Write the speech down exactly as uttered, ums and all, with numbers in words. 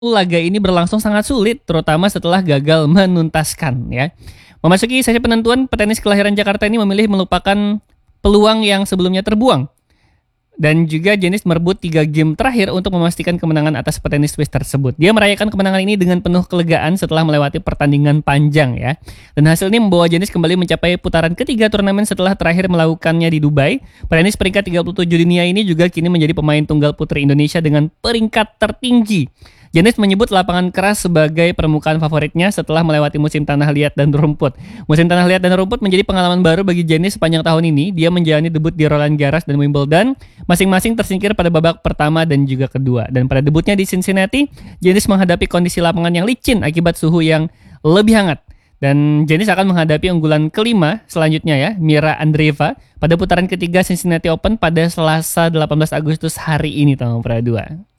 Laga ini berlangsung sangat sulit, terutama setelah gagal menuntaskan ya. Memasuki sesi penentuan, petenis kelahiran Jakarta ini memilih melupakan peluang yang sebelumnya terbuang. Dan juga Janis merebut tiga game terakhir untuk memastikan kemenangan atas petenis Swiss tersebut. Dia merayakan kemenangan ini dengan penuh kelegaan setelah melewati pertandingan panjang ya. Dan hasil ini membawa Janis kembali mencapai putaran ketiga turnamen setelah terakhir melakukannya di Dubai. Petenis peringkat tiga puluh tujuh dunia ini juga kini menjadi pemain tunggal putri Indonesia dengan peringkat tertinggi. Janis menyebut lapangan keras sebagai permukaan favoritnya setelah melewati musim tanah liat dan rumput. Musim tanah liat dan rumput menjadi pengalaman baru bagi Janis sepanjang tahun ini. Dia menjalani debut di Roland Garros dan Wimbledon, masing-masing tersingkir pada babak pertama dan juga kedua. Dan pada debutnya di Cincinnati, Janis menghadapi kondisi lapangan yang licin akibat suhu yang lebih hangat. Dan Janis akan menghadapi unggulan kelima selanjutnya ya, Mira Andreeva, pada putaran ketiga Cincinnati Open pada Selasa delapan belas Agustus hari ini tahun dua ribu dua puluh dua.